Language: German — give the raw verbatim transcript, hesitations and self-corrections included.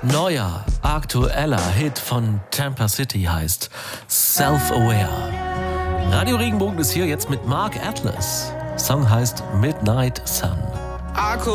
Neuer, aktueller Hit von Tampa City heißt Self-Aware. Radio Regenbogen ist hier jetzt mit Mark Atlas. Song heißt Midnight Sun.